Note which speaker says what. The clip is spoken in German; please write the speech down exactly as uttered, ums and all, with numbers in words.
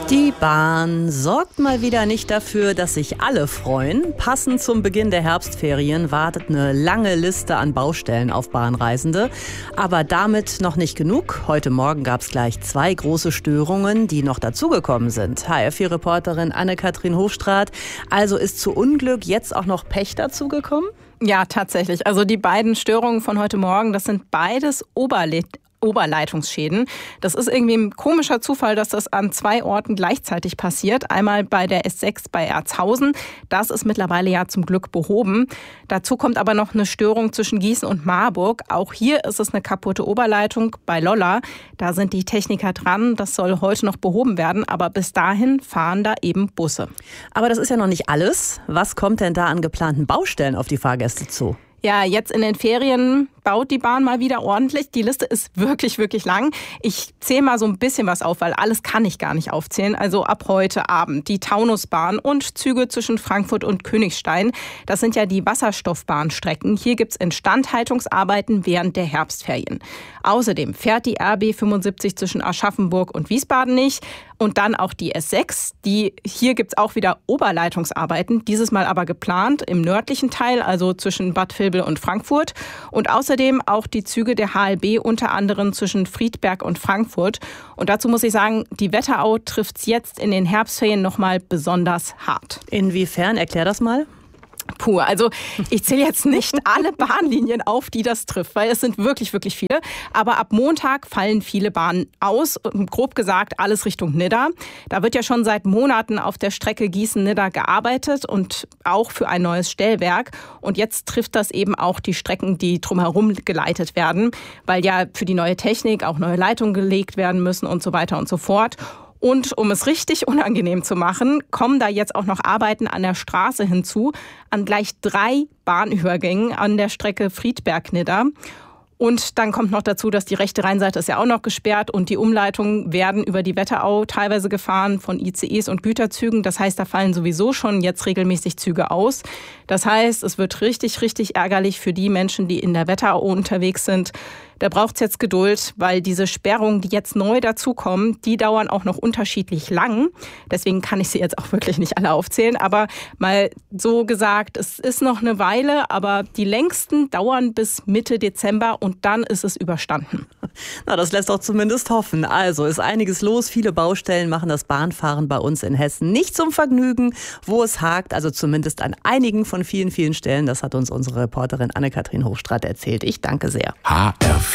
Speaker 1: Die Bahn sorgt mal wieder nicht dafür, dass sich alle freuen. Passend zum Beginn der Herbstferien wartet eine lange Liste an Baustellen auf Bahnreisende. Aber damit noch nicht genug. Heute Morgen gab es gleich zwei große Störungen, die noch dazugekommen sind. H R vier Reporterin Anne-Kathrin Hochstraat. Also ist zu Unglück jetzt auch noch Pech dazugekommen?
Speaker 2: Ja, tatsächlich. Also die beiden Störungen von heute Morgen, das sind beides Oberle- Oberleitungsschäden. Das ist irgendwie ein komischer Zufall, dass das an zwei Orten gleichzeitig passiert. Einmal bei der S sechs bei Erzhausen. Das ist mittlerweile ja zum Glück behoben. Dazu kommt aber noch eine Störung zwischen Gießen und Marburg. Auch hier ist es eine kaputte Oberleitung bei Lolla. Da sind die Techniker dran. Das soll heute noch behoben werden. Aber bis dahin fahren da eben Busse.
Speaker 1: Aber das ist ja noch nicht alles. Was kommt denn da an geplanten Baustellen auf die Fahrgäste zu?
Speaker 2: Ja, jetzt in den Ferien baut die Bahn mal wieder ordentlich. Die Liste ist wirklich, wirklich lang. Ich zähle mal so ein bisschen was auf, weil alles kann ich gar nicht aufzählen. Also ab heute Abend die Taunusbahn und Züge zwischen Frankfurt und Königstein. Das sind ja die Wasserstoffbahnstrecken. Hier gibt's Instandhaltungsarbeiten während der Herbstferien. Außerdem fährt die R B fünfundsiebzig zwischen Aschaffenburg und Wiesbaden nicht. Und dann auch die S sechs. Die, hier gibt's auch wieder Oberleitungsarbeiten, dieses Mal aber geplant im nördlichen Teil, also zwischen Bad Vilbel und Frankfurt. Und außerdem auch die Züge der H L B, unter anderem zwischen Friedberg und Frankfurt. Und dazu muss ich sagen, die Wetterau trifft's jetzt in den Herbstferien nochmal besonders hart.
Speaker 1: Inwiefern? Erklär das mal.
Speaker 2: Puh, also ich zähle jetzt nicht alle Bahnlinien auf, die das trifft, weil es sind wirklich, wirklich viele. Aber ab Montag fallen viele Bahnen aus, grob gesagt alles Richtung Nidda. Da wird ja schon seit Monaten auf der Strecke Gießen-Nidda gearbeitet und auch für ein neues Stellwerk. Und jetzt trifft das eben auch die Strecken, die drumherum geleitet werden, weil ja für die neue Technik auch neue Leitungen gelegt werden müssen und so weiter und so fort. Und um es richtig unangenehm zu machen, kommen da jetzt auch noch Arbeiten an der Straße hinzu, an gleich drei Bahnübergängen an der Strecke Friedberg-Nidda. Und dann kommt noch dazu, dass die rechte Rheinseite ist ja auch noch gesperrt und die Umleitungen werden über die Wetterau teilweise gefahren von I C Es und Güterzügen. Das heißt, da fallen sowieso schon jetzt regelmäßig Züge aus. Das heißt, es wird richtig, richtig ärgerlich für die Menschen, die in der Wetterau unterwegs sind. Da braucht es jetzt Geduld, weil diese Sperrungen, die jetzt neu dazukommen, die dauern auch noch unterschiedlich lang. Deswegen kann ich sie jetzt auch wirklich nicht alle aufzählen. Aber mal so gesagt, es ist noch eine Weile, aber die längsten dauern bis Mitte Dezember und dann ist es überstanden.
Speaker 1: Na, das lässt doch zumindest hoffen. Also ist einiges los. Viele Baustellen machen das Bahnfahren bei uns in Hessen nicht zum Vergnügen, wo es hakt. Also zumindest an einigen von vielen, vielen Stellen. Das hat uns unsere Reporterin Anne-Kathrin Hochstraat erzählt. Ich danke sehr.
Speaker 3: H R